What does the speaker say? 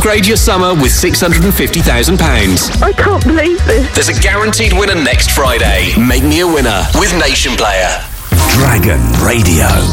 Upgrade your summer with £650,000. I can't believe this. There's a guaranteed winner next Friday. Make me a winner with Nation Player. Dragon Radio.